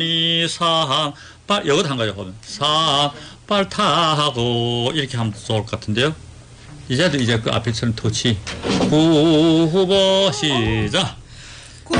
상발 이것도 한 가지 보면 상발 타고 이렇게 하면 좋을 것 같은데요. 이제도 이제 그 앞에처럼 터치 후보 시작.